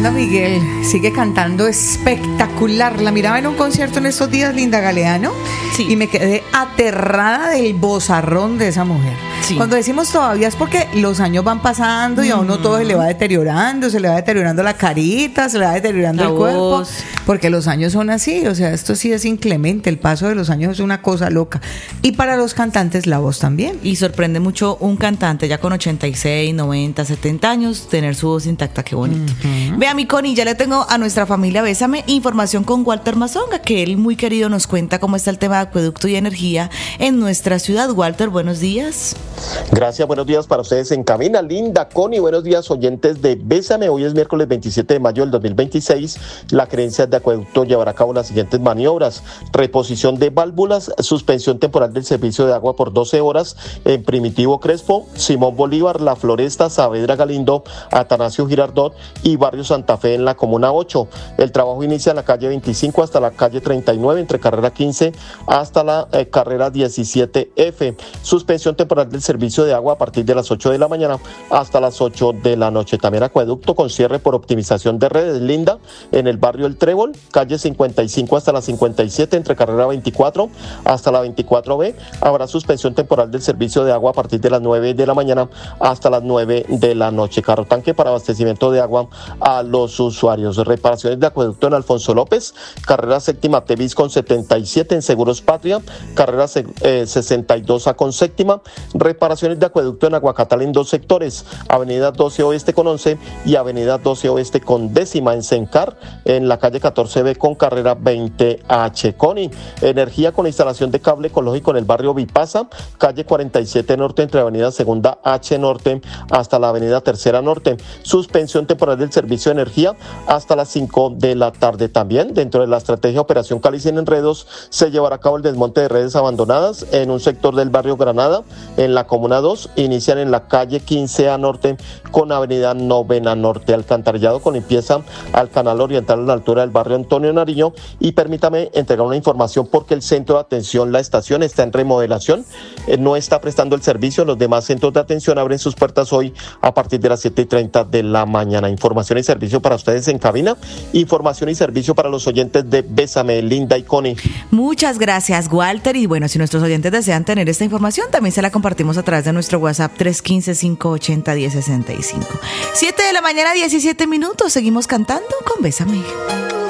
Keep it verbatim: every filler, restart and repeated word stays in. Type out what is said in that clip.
Linda Miguel sigue cantando espectacular. La miraba en un concierto en estos días, Linda Galeano, sí. Y me quedé aterrada del vozarrón de esa mujer. Sí. Cuando decimos todavía es porque los años van pasando y a uno todo se le va deteriorando, se le va deteriorando la carita, se le va deteriorando la el cuerpo, voz. Porque los años son así, o sea, esto sí es inclemente, el paso de los años es una cosa loca. Y para los cantantes la voz también. Y sorprende mucho un cantante ya con ochenta y seis, noventa, setenta años, tener su voz intacta, qué bonito. Uh-huh. Vea, mi Connie, ya le tengo a nuestra familia Bésame información con Walter Mazonga, que él muy querido nos cuenta cómo está el tema de acueducto y energía en nuestra ciudad. Walter, buenos días. Gracias, buenos días para ustedes en cabina. Linda, Connie, buenos días oyentes de Bésame. Hoy es miércoles veintisiete de mayo del dos mil veintiséis. La Gerencia de Acueducto llevará a cabo las siguientes maniobras: reposición de válvulas, suspensión temporal del servicio de agua por doce horas en Primitivo Crespo, Simón Bolívar, La Floresta, Saavedra Galindo, Atanasio Girardot y Barrio Santa Fe en la Comuna ocho. El trabajo inicia en la calle veinticinco hasta la calle treinta y nueve, entre carrera quince hasta la eh, carrera diecisiete F. Suspensión temporal del servicio de agua a partir de las ocho de la mañana hasta las ocho de la noche. También acueducto con cierre por optimización de redes, Linda, en el barrio El Trébol, calle cincuenta y cinco hasta la cincuenta y siete, entre carrera veinticuatro hasta la veinticuatro B. Habrá suspensión temporal del servicio de agua a partir de las nueve de la mañana hasta las nueve de la noche. Carro tanque para abastecimiento de agua a los usuarios. Reparaciones de acueducto en Alfonso López, carrera séptima Tevis con setenta y siete en Seguros Patria, carrera eh, sesenta y dos A con séptima. Reparaciones de acueducto en Aguacatal en dos sectores, avenida doce Oeste con once y avenida doce Oeste con décima en Sencar, en la calle catorce B con carrera veinte H. Connie, energía con instalación de cable ecológico en el barrio Vipasa, calle cuarenta y siete Norte, entre avenida Segunda H Norte hasta la avenida Tercera Norte. Suspensión temporal del servicio de energía hasta las cinco de la tarde. También, dentro de la estrategia Operación Cali sin enredos, se llevará a cabo el desmonte de redes abandonadas en un sector del barrio Granada, en la Comuna dos. Inician en la calle quince A Norte con avenida Novena Norte. Alcantarillado con limpieza al canal oriental a la altura del barrio Antonio Nariño. Y permítame entregar una información porque el centro de atención, la estación, está en remodelación, eh, no está prestando el servicio. Los demás centros de atención abren sus puertas hoy a partir de las siete y treinta de la mañana. Información y servicio para ustedes en cabina, información y servicio para los oyentes de Bésame, Linda y Connie. Muchas gracias, Walter. Y bueno, si nuestros oyentes desean tener esta información, también se la compartimos a través de nuestro WhatsApp tres uno cinco, cinco ocho cero, uno cero seis cinco. siete de la mañana, diecisiete minutos. Seguimos cantando con Bésame.